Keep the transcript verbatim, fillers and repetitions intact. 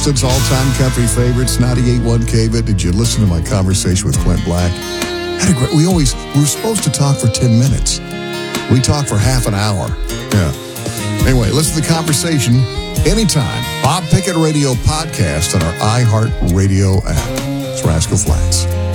Austin's all-time country favorites, ninety-eight point one K V I T. Did you listen to my conversation with Clint Black? Had a great, we always, we were supposed to talk for ten minutes. We talked for half an hour. Yeah. Anyway, listen to the conversation anytime. Bob Pickett Radio Podcast on our iHeartRadio app. It's Rascal Flatts.